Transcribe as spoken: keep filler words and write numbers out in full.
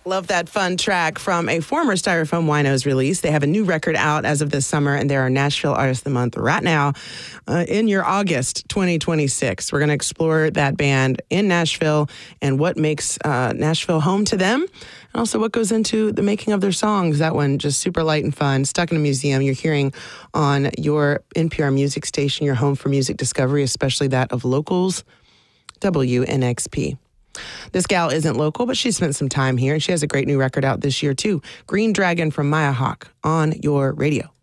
Love that fun track from a former Styrofoam Winos release. They have a new record out as of this summer, and they're our Nashville Artist of the Month right now uh, in your August twenty twenty-six. We're going to explore that band in Nashville and what makes uh, Nashville home to them, and also what goes into the making of their songs. That one just super light and fun. Stuck in a Museum, you're hearing on your N P R music station, your home for music discovery, especially that of locals, W N X P. This gal isn't local, but she spent some time here, and she has a great new record out this year, too. Green Dragon from Maya Hawk on your radio.